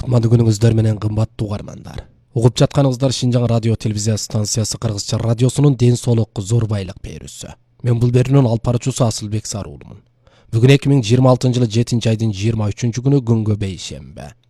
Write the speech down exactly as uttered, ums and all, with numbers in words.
Кутмандуу күнүңүздөр менен кымбаттуу угармандар. Угуп жатканыңыздар Шинжаң радио телевизия станциясы Кыргызча радиосунун ден соолук зор байлык берүүсү. Мен бул берүүнүн алып баруучусу Асылбек Саруулумун. Бүгүн эки миң жыйырма алтынчы жылы жетинчи айдын жыйырма үчүнчү күнү күнгө бейшембе.